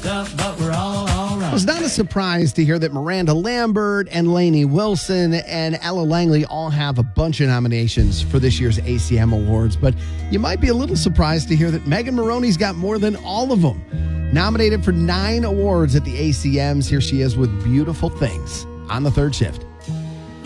up, but we're all right. It was not a surprise to hear that Miranda Lambert and Lainey Wilson and Ella Langley all have a bunch of nominations for this year's ACM Awards, but you might be a little surprised to hear that Megan Moroney's got more than all of them. Nominated for 9 awards at the ACMs, here she is with Beautiful Things on the Third Shift.